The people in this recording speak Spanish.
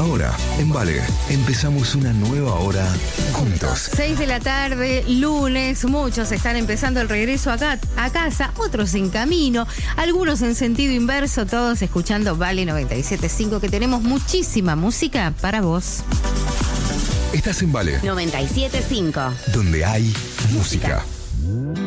Ahora, en Vale, empezamos una nueva hora juntos. 6 de la tarde, lunes, muchos están empezando el regreso acá a casa, otros en camino, algunos en sentido inverso, todos escuchando Vale 97.5, que tenemos muchísima música para vos. Estás en Vale, 97.5. donde hay música.